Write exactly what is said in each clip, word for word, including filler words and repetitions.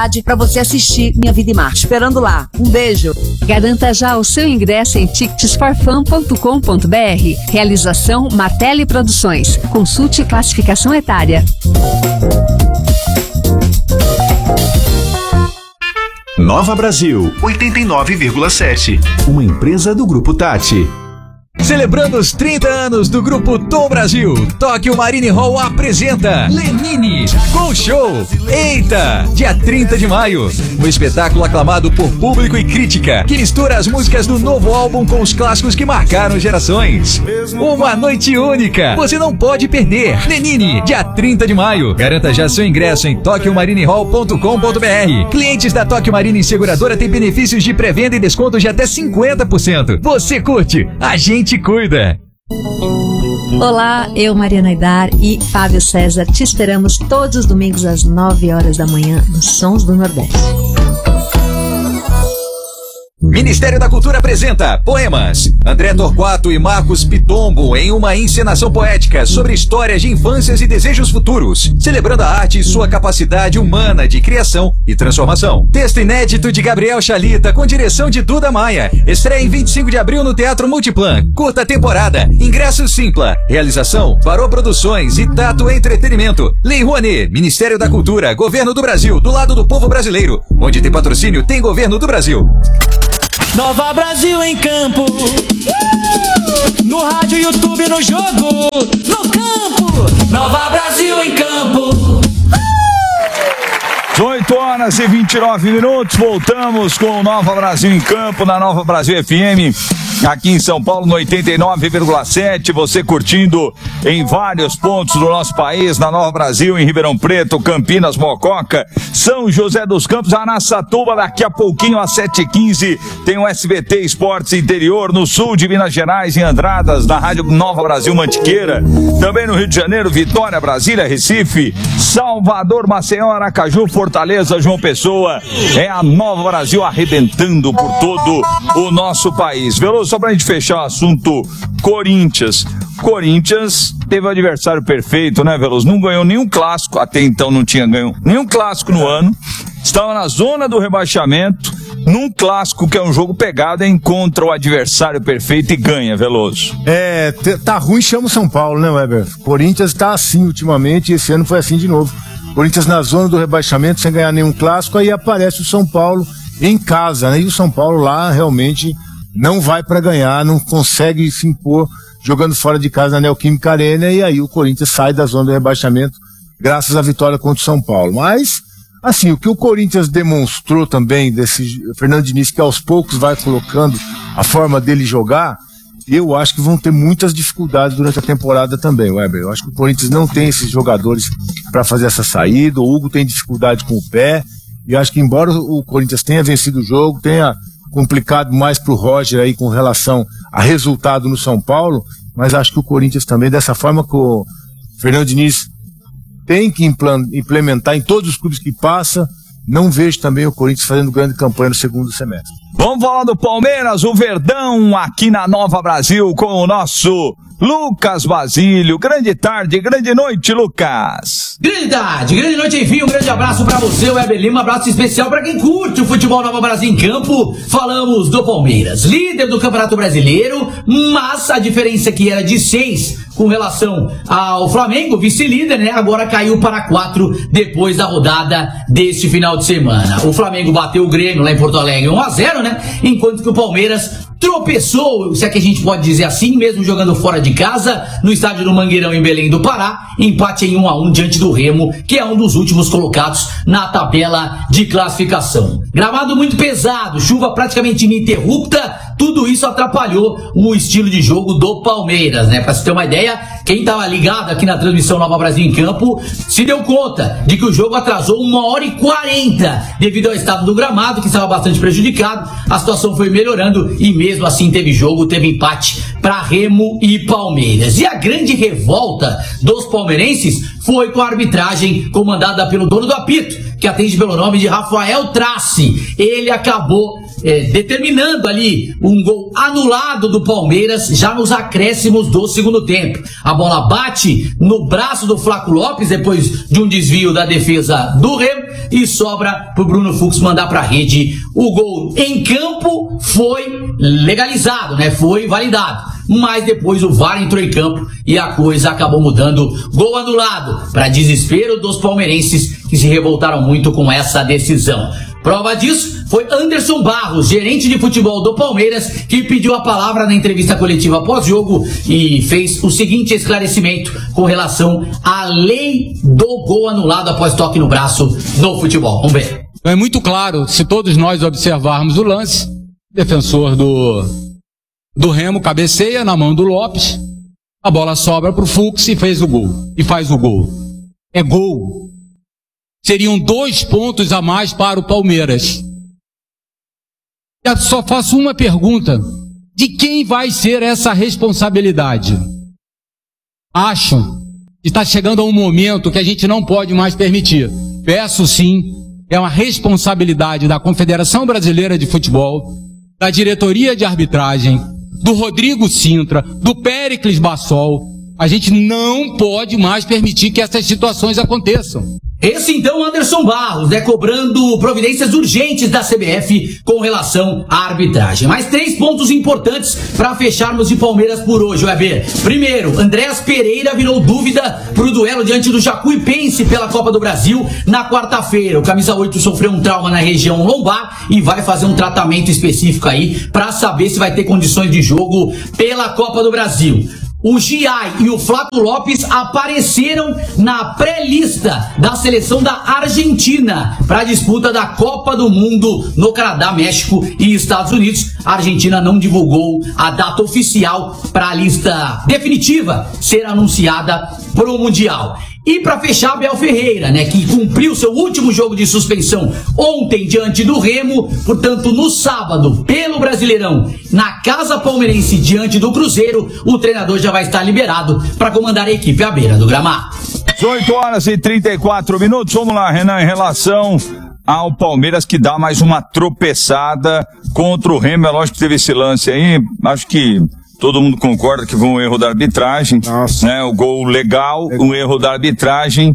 cidade para você assistir Minha Vida em Marte. Esperando lá. Um beijo. Garanta já o seu ingresso em tickets for fun ponto com ponto b r. Realização Martelli Produções. Consulte classificação etária. Nova Brasil, oitenta e nove vírgula sete. Uma empresa do Grupo Tati. Celebrando os trinta anos do Grupo Tom Brasil, Tóquio Marine Hall apresenta Lenine com show. Eita! Dia trinta de maio. Um espetáculo aclamado por público e crítica, que mistura as músicas do novo álbum com os clássicos que marcaram gerações. Uma noite única. Você não pode perder. Lenine, dia trinta de maio. Garanta já seu ingresso em tóquio marine hall ponto com ponto b r. Clientes da Tóquio Marine Seguradora têm benefícios de pré-venda e desconto de até cinquenta por cento. Você curte? A gente cuida. Olá, eu, Mariana Aidar e Fábio César te esperamos todos os domingos às nove horas da manhã nos Sons do Nordeste. Ministério da Cultura apresenta Poemas. André Torquato e Marcos Pitombo em uma encenação poética sobre histórias de infâncias e desejos futuros, celebrando a arte e sua capacidade humana de criação e transformação. Texto inédito de Gabriel Chalita com direção de Duda Maia. Estreia em vinte e cinco de abril no Teatro Multiplan. Curta temporada. Ingresso Simpla. Realização Parou Produções e Tato Entretenimento. Lei Rouanet. Ministério da Cultura. Governo do Brasil. Do lado do povo brasileiro. Onde tem patrocínio, tem Governo do Brasil. Nova Brasil em campo, no rádio, YouTube, no jogo, no campo. Nova Brasil em campo. oito horas e vinte e nove minutos, voltamos com o Nova Brasil em campo, na Nova Brasil F M, aqui em São Paulo, no oitenta e nove vírgula sete, você curtindo em vários pontos do nosso país, na Nova Brasil, em Ribeirão Preto, Campinas, Mococa, São José dos Campos, Araçatuba, daqui a pouquinho às sete e quinze, tem o S B T Esportes Interior, no sul de Minas Gerais, em Andradas, na Rádio Nova Brasil Mantiqueira, também no Rio de Janeiro, Vitória, Brasília, Recife, Salvador, Maceió, Aracaju, Fortaleza, João Pessoa, é a Nova Brasil arrebentando por todo o nosso país. Veloso, só pra gente fechar o assunto Corinthians. Corinthians teve o adversário perfeito, né, Veloso? Não ganhou nenhum clássico, até então não tinha ganho nenhum clássico no ano. Estava na zona do rebaixamento, num clássico que é um jogo pegado, encontra o adversário perfeito e ganha, Veloso. É, tá ruim, chama o São Paulo, né, Weber? Corinthians tá assim ultimamente, e esse ano foi assim de novo. Corinthians na zona do rebaixamento, sem ganhar nenhum clássico, aí aparece o São Paulo em casa, né? E o São Paulo lá realmente não vai para ganhar, não consegue se impor jogando fora de casa na Neoquímica Arena, e aí o Corinthians sai da zona do rebaixamento graças à vitória contra o São Paulo. Mas, assim, o que o Corinthians demonstrou também desse Fernando Diniz, que aos poucos vai colocando a forma dele jogar, eu acho que vão ter muitas dificuldades durante a temporada também, Weber. Eu acho que o Corinthians não tem esses jogadores para fazer essa saída, o Hugo tem dificuldade com o pé, e eu acho que embora o Corinthians tenha vencido o jogo, tenha complicado mais pro Roger aí com relação a resultado no São Paulo, mas acho que o Corinthians também, dessa forma que o Fernando Diniz tem que implementar em todos os clubes que passa, não vejo também o Corinthians fazendo grande campanha no segundo semestre. Vamos falar do Palmeiras, o Verdão, aqui na Nova Brasil, com o nosso Lucas Basílio. Grande tarde, grande noite, Lucas. Grande tarde, grande noite, enfim, um grande abraço pra você, Weber Lima, um abraço especial pra quem curte o futebol Nova Brasil em campo. Falamos do Palmeiras, líder do Campeonato Brasileiro, mas a diferença aqui era de seis com relação ao Flamengo, vice-líder, né? Agora caiu para quatro depois da rodada deste final de semana. O Flamengo bateu o Grêmio lá em Porto Alegre um a zero, né? Enquanto que o Palmeiras tropeçou, se é que a gente pode dizer assim, mesmo jogando fora de casa, no estádio do Mangueirão em Belém do Pará, empate em um a um diante do Remo, que é um dos últimos colocados na tabela de classificação. Gramado muito pesado, chuva praticamente ininterrupta, tudo isso atrapalhou o estilo de jogo do Palmeiras, né? Pra se ter uma ideia, quem tava ligado aqui na transmissão Nova Brasil em Campo se deu conta de que o jogo atrasou uma hora e quarenta devido ao estado do gramado, que estava bastante prejudicado. A situação foi melhorando e mesmo assim teve jogo, teve empate para Remo e Palmeiras. E a grande revolta dos palmeirenses foi com a arbitragem comandada pelo dono do apito, que atende pelo nome de Rafael Trace. Ele acabou é, determinando ali um gol anulado do Palmeiras já nos acréscimos do segundo tempo. A bola bate no braço do Flaco Lopes depois de um desvio da defesa do Remo, e sobra pro Bruno Fux mandar pra rede. O gol em campo foi legalizado, né? Foi validado. Mas depois o V A R entrou em campo e a coisa acabou mudando. Gol anulado, para desespero dos palmeirenses que se revoltaram muito com essa decisão. Prova disso foi Anderson Barros, gerente de futebol do Palmeiras, que pediu a palavra na entrevista coletiva pós-jogo e fez o seguinte esclarecimento com relação à lei do gol anulado após toque no braço no futebol. Vamos ver. É muito claro, se todos nós observarmos o lance, defensor do, do Remo cabeceia na mão do Lopes, a bola sobra pro Fux e fez o gol. E faz o gol. É gol. Seriam dois pontos a mais para o Palmeiras. Eu só faço uma pergunta. De quem vai ser essa responsabilidade? Acho que está chegando a um momento que a gente não pode mais permitir. Peço sim, é uma responsabilidade da Confederação Brasileira de Futebol, da diretoria de arbitragem, do Rodrigo Sintra, do Péricles Bassol. A gente não pode mais permitir que essas situações aconteçam. Esse então Anderson Barros, né, cobrando providências urgentes da C B F com relação à arbitragem. Mais três pontos importantes para fecharmos de Palmeiras por hoje, Weber. Primeiro, Andréas Pereira virou dúvida pro duelo diante do Jacuipense pela Copa do Brasil na quarta-feira. O camisa oito sofreu um trauma na região lombar e vai fazer um tratamento específico aí para saber se vai ter condições de jogo pela Copa do Brasil. O Giai e o Flávio Lopes apareceram na pré-lista da seleção da Argentina para a disputa da Copa do Mundo no Canadá, México e Estados Unidos. A Argentina não divulgou a data oficial para a lista definitiva ser anunciada para o Mundial. E para fechar, Abel Ferreira, né, que cumpriu seu último jogo de suspensão ontem diante do Remo, portanto no sábado, pelo Brasileirão, na Casa Palmeirense diante do Cruzeiro, o treinador já vai estar liberado para comandar a equipe à beira do gramado. dezoito horas e trinta e quatro minutos, vamos lá, Renan, em relação ao Palmeiras que dá mais uma tropeçada contra o Remo. É lógico que teve esse lance aí, acho que todo mundo concorda que foi um erro da arbitragem. Nossa. Né? O gol legal, um erro da arbitragem,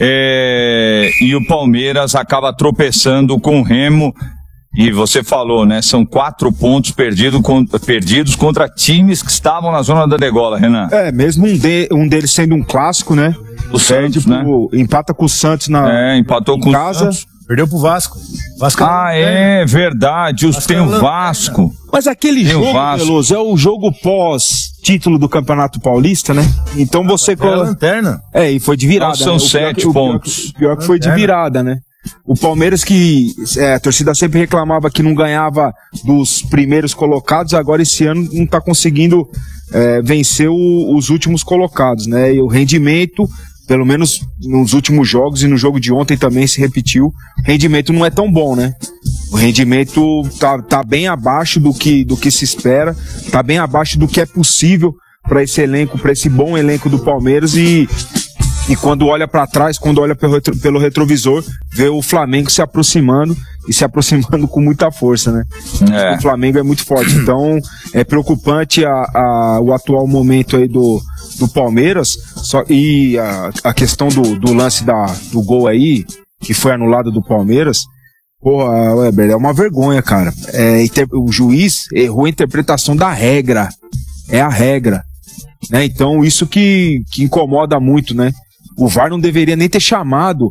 é... e o Palmeiras acaba tropeçando com o Remo. E você falou, né? São quatro pontos perdido con... perdidos contra times que estavam na zona da degola, Renan. É, mesmo um, de... um deles sendo um clássico, né? O Santos, tipo, né? Empata com o Santos na é, empatou com casa. O Santos. Perdeu pro Vasco. Vasco ah, é, é verdade. Os tem o Vasco. Mas aquele tem jogo, Veloso, é o jogo pós-título do Campeonato Paulista, né? Então você... É a lanterna. É, e foi de virada. São né? sete pior, pontos. O pior, o pior que foi de virada, né? O Palmeiras que é, a torcida sempre reclamava que não ganhava dos primeiros colocados, agora esse ano não está conseguindo é, vencer o, os últimos colocados, né? E o rendimento, pelo menos nos últimos jogos e no jogo de ontem também se repetiu, o rendimento não é tão bom, né? O rendimento tá, tá bem abaixo do que, do que se espera, tá bem abaixo do que é possível para esse elenco, para esse bom elenco do Palmeiras e E quando olha para trás, quando olha pelo, retro, pelo retrovisor, vê o Flamengo se aproximando e se aproximando com muita força, né? É. O Flamengo é muito forte. Então, é preocupante a, a, o atual momento aí do, do Palmeiras. Só, e a, a questão do, do lance da, do gol aí, que foi anulado do Palmeiras. Porra, Weber, é uma vergonha, cara. É, o juiz errou a interpretação da regra. É a regra. Né? Então, isso que, que incomoda muito, né? O V A R não deveria nem ter chamado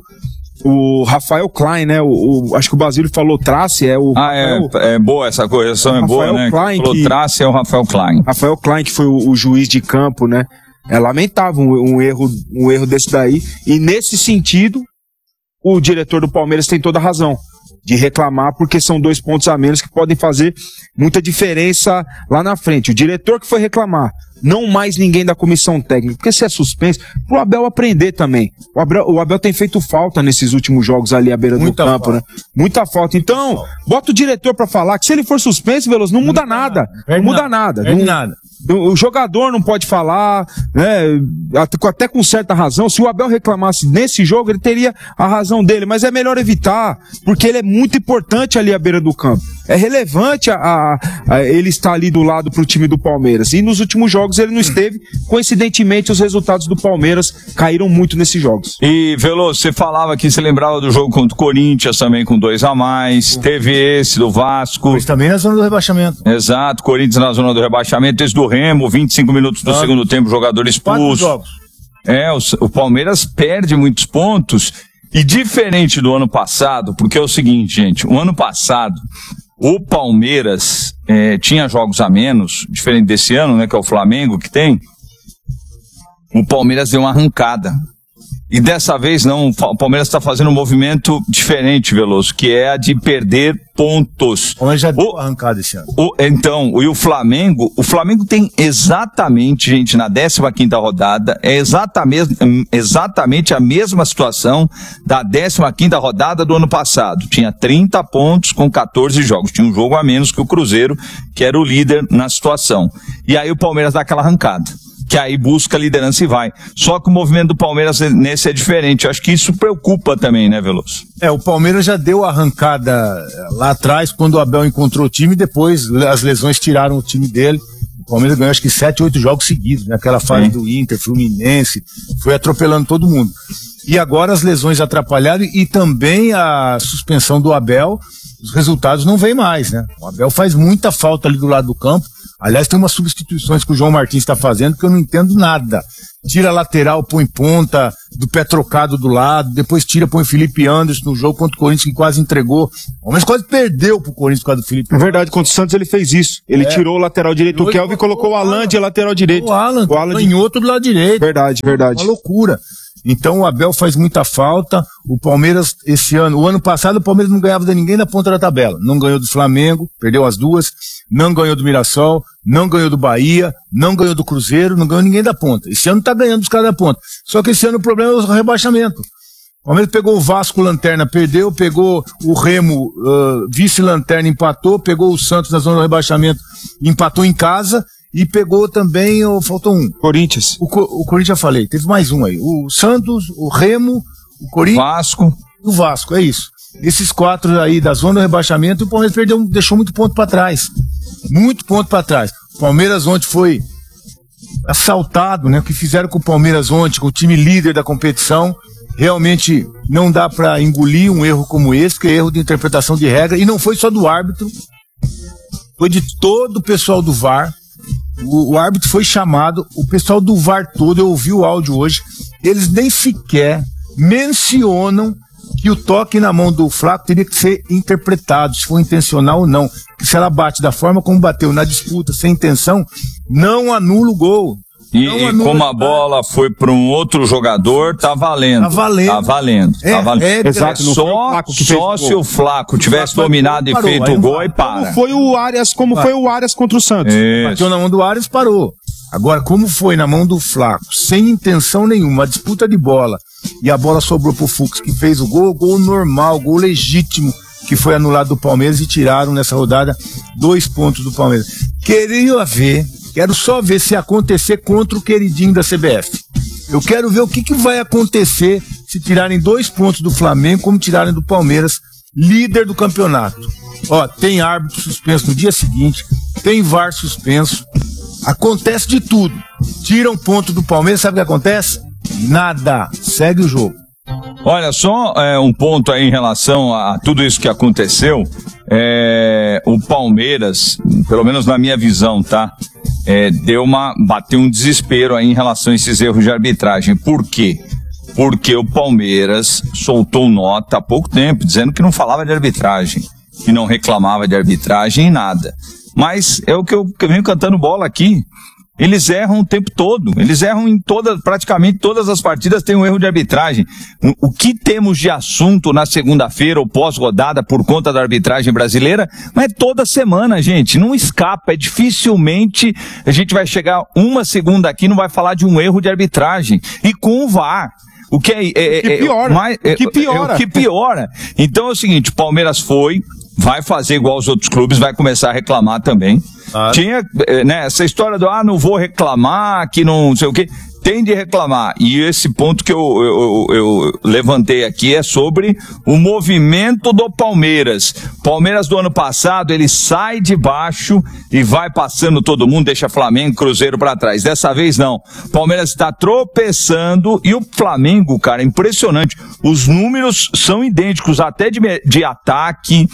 o Rafael Klein, né? O, o, acho que o Basílio falou Trace, é o... Ah, Rafael, é, é boa, essa correção é Rafael boa, né? Klein, falou que, Trace é o Rafael Klein. Rafael Klein, que foi o, o juiz de campo, né? É lamentável um, um, erro, um erro desse daí. E nesse sentido, o diretor do Palmeiras tem toda a razão de reclamar, porque são dois pontos a menos que podem fazer muita diferença lá na frente. O diretor que foi reclamar, não mais ninguém da comissão técnica, porque se é suspenso, pro Abel aprender também. O Abel, o Abel tem feito falta nesses últimos jogos ali à beira muita do campo, falta. né? Muita falta. Então, bota o diretor pra falar que se ele for suspenso, Veloso, não muda nada. Não muda nada. Não Não, nada. O, o jogador não pode falar, né? Até, até com certa razão. Se o Abel reclamasse nesse jogo, ele teria a razão dele, mas é melhor evitar, porque ele é muito importante ali à beira do campo. É relevante a, a, a ele estar ali do lado pro time do Palmeiras. E nos últimos jogos ele não esteve. Coincidentemente, os resultados do Palmeiras caíram muito nesses jogos. E, Veloso, você falava que você lembrava do jogo contra o Corinthians também com dois a mais. Uhum. Teve esse do Vasco. Mas também na zona do rebaixamento. Exato, Corinthians na zona do rebaixamento. Esse do Remo, vinte e cinco minutos do ah, segundo tempo, jogador expulso. Jogos. É, o, o Palmeiras perde muitos pontos. E diferente do ano passado, porque é o seguinte, gente, o ano passado o Palmeiras é, tinha jogos a menos, diferente desse ano, né, que é o Flamengo que tem. O Palmeiras deu uma arrancada. E dessa vez não, o Palmeiras está fazendo um movimento diferente, Veloso, que é a de perder pontos. O Palmeiras já deu uma arrancada esse ano. O, então, e o Flamengo, o Flamengo tem exatamente, gente, na décima quinta rodada, é exatamente, exatamente a mesma situação da décima quinta rodada do ano passado. Tinha trinta pontos com quatorze jogos. Tinha um jogo a menos que o Cruzeiro, que era o líder na situação. E aí o Palmeiras dá aquela arrancada, que aí busca a liderança e vai. Só que o movimento do Palmeiras nesse é diferente. Eu acho que isso preocupa também, né, Veloso? É, o Palmeiras já deu a arrancada lá atrás, quando o Abel encontrou o time, e depois as lesões tiraram o time dele. O Palmeiras ganhou acho que sete, oito jogos seguidos, naquela fase Sim. do Inter, Fluminense, foi atropelando todo mundo. E agora as lesões atrapalharam e também a suspensão do Abel, os resultados não vêm mais, né? O Abel faz muita falta ali do lado do campo. Aliás, tem umas substituições que o João Martins está fazendo que eu não entendo nada. Tira a lateral, põe ponta, do pé trocado do lado, depois tira, põe o Felipe Anderson no jogo contra o Corinthians, que quase entregou. O Palmeiras quase perdeu pro Corinthians por causa do Felipe Anderson. É verdade, contra o Santos ele fez isso. Ele é. tirou o lateral direito do Kelvin e colocou o Alan de lateral direito. O Alan, o Alan canhoto do lado direito. Verdade, verdade. Uma loucura. Então o Abel faz muita falta. O Palmeiras, esse ano, o ano passado o Palmeiras não ganhava de ninguém na ponta da tabela. Não ganhou do Flamengo, perdeu as duas. Não ganhou do Mirassol, não ganhou do Bahia, não ganhou do Cruzeiro, não ganhou ninguém da ponta. Esse ano tá ganhando os caras da ponta. Só que esse ano o problema é o rebaixamento. O Palmeiras pegou o Vasco lanterna, perdeu, pegou o Remo uh, vice-lanterna, empatou, pegou o Santos na zona do rebaixamento, empatou em casa. E pegou também, oh, faltou um. Corinthians. O, o Corinthians já falei, teve mais um aí. O Santos, o Remo, o Corinthians. Vasco. O Vasco, é isso. Esses quatro aí da zona do rebaixamento, o Palmeiras perdeu, deixou muito ponto para trás. Muito ponto para trás. O Palmeiras ontem foi assaltado, né? O que fizeram com o Palmeiras ontem, com o time líder da competição. Realmente não dá para engolir um erro como esse, que é erro de interpretação de regra. E não foi só do árbitro, foi de todo o pessoal do V A R. O, o árbitro foi chamado, o pessoal do V A R todo, eu ouvi o áudio hoje, eles nem sequer mencionam que o toque na mão do Flaco teria que ser interpretado, se for intencional ou não. Que se ela bate da forma como bateu na disputa, sem intenção, não anula o gol. E, e como a bola foi para um outro jogador, tá valendo. Tá valendo. Tá valendo. É, tá valendo. É, Exato, só só se o Flaco tivesse dominado e parou, feito o gol, aí para. Como foi o Arias, como Vai. foi o Arias contra o Santos. Isso. Bateu na mão do Arias, parou. Agora, como foi na mão do Flaco, sem intenção nenhuma, a disputa de bola, e a bola sobrou pro Fux, que fez o gol, gol normal, gol legítimo, que foi anulado do Palmeiras e tiraram nessa rodada dois pontos do Palmeiras. Queria ver, quero só ver se acontecer contra o queridinho da C B F. Eu quero ver o que, que vai acontecer se tirarem dois pontos do Flamengo, como tirarem do Palmeiras, líder do campeonato. Ó, tem árbitro suspenso no dia seguinte, tem V A R suspenso, acontece de tudo. Tira um ponto do Palmeiras, sabe o que acontece? Nada, segue o jogo. Olha, só é, um ponto aí em relação a tudo isso que aconteceu. É, o Palmeiras, pelo menos na minha visão, tá? É, deu uma, bateu um desespero aí em relação a esses erros de arbitragem. Por quê? Porque o Palmeiras soltou nota há pouco tempo, dizendo que não falava de arbitragem, que não reclamava de arbitragem em nada. Mas é o que eu, que eu venho cantando bola aqui. Eles erram o tempo todo, eles erram em todas, praticamente todas as partidas tem um erro de arbitragem. O que temos de assunto na segunda-feira ou pós-rodada por conta da arbitragem brasileira, mas é toda semana, gente, não escapa, é dificilmente a gente vai chegar uma segunda aqui e não vai falar de um erro de arbitragem. E com o V A R. O que é, é, que piora, é, mais, é, o que piora. É, é o que piora. Então é o seguinte, o Palmeiras foi, vai fazer igual os outros clubes, vai começar a reclamar também. Ah. Tinha, né, essa história do, ah, não vou reclamar, que não sei o quê. Tem de reclamar, e esse ponto que eu, eu, eu levantei aqui é sobre o movimento do Palmeiras. Palmeiras do ano passado, ele sai de baixo e vai passando todo mundo, deixa Flamengo, Cruzeiro pra trás. Dessa vez não, Palmeiras está tropeçando e o Flamengo, cara, impressionante, os números são idênticos, até de, de ataque,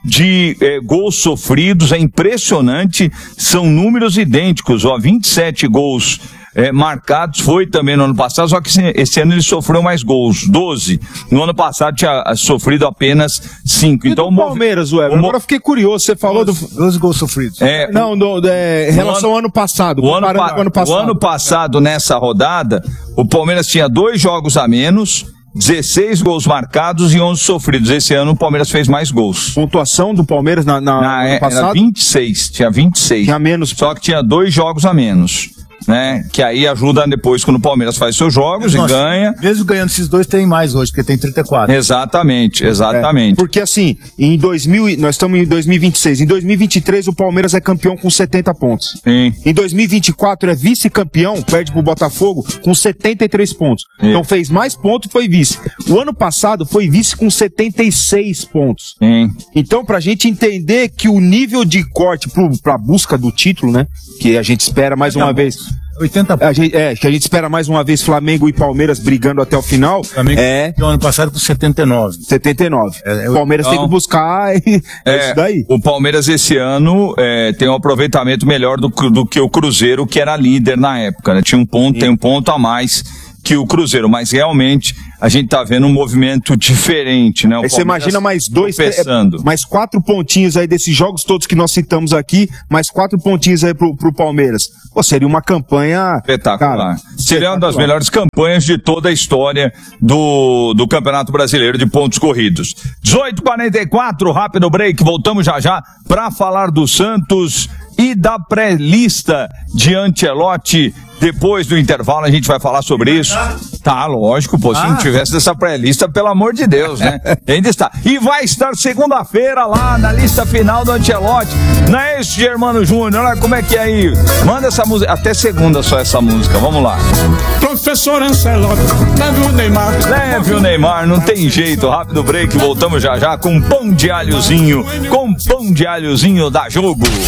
de é, gols sofridos, é impressionante, são números idênticos, ó, vinte e sete gols É, marcados, foi também no ano passado, só que esse ano ele sofreu mais gols, doze. No ano passado tinha sofrido apenas cinco. E então, o Palmeiras, o Weber, agora eu fiquei curioso, você falou doze, do... doze gols sofridos. É, não, do, é, em relação ao ano passado, o ano, pa... o ano passado. O ano passado, nessa rodada, o Palmeiras tinha dois jogos a menos, dezesseis gols marcados e onze sofridos. Esse ano o Palmeiras fez mais gols. Pontuação do Palmeiras na, na, na ano é, passado? Era vinte e seis, tinha vinte e seis. Tinha menos. Só que tinha dois jogos a menos. Né? Que aí ajuda depois quando o Palmeiras faz seus jogos Nossa, e ganha. Mesmo ganhando esses dois, tem mais hoje, porque tem trinta e quatro. Exatamente, exatamente. É, porque assim, em dois mil, nós estamos em dois mil e vinte e seis, em dois mil e vinte e três o Palmeiras é campeão com setenta pontos. Sim. Em dois mil e vinte e quatro é vice-campeão, perde pro Botafogo com setenta e três pontos. Sim. Então fez mais pontos, foi vice. O ano passado foi vice com setenta e seis pontos. Sim. Então pra gente entender que o nível de corte pro, pra busca do título, né, que a gente espera mais uma vez... oitenta a gente, é, que a gente espera mais uma vez Flamengo e Palmeiras brigando até o final. Flamengo é o ano passado com setenta e nove. setenta e nove. É, o Palmeiras então, tem que buscar e, é, é isso daí. O Palmeiras esse ano é, tem um aproveitamento melhor do, do que o Cruzeiro, que era líder na época, né? Tinha um ponto, Sim. tem um ponto a mais que o Cruzeiro, mas realmente a gente tá vendo um movimento diferente, né? O aí você imagina mais dois, é, mais quatro pontinhos aí desses jogos todos que nós citamos aqui, mais quatro pontinhos aí pro, pro Palmeiras. Pô, seria uma campanha... Espetacular. Cara, seria uma das melhores campanhas de toda a história do, do Campeonato Brasileiro de pontos corridos. dezoito e quarenta e quatro, rápido break, voltamos já já para falar do Santos e da pré-lista de Ancelotti. Depois do intervalo a gente vai falar sobre isso. Tá, lógico, pô, se ah. não tivesse dessa pré-lista, pelo amor de Deus, né? Ainda está. E vai estar segunda-feira lá na lista final do Ancelotti. Não é isso, Germano Júnior? Olha como é que é aí. Manda essa música, até segunda só essa música, vamos lá. Professor Ancelotti, leve o Neymar. Leve o Neymar, não tem jeito. Rápido break, voltamos já já com pão de alhozinho, com pão de alhozinho da Jogo.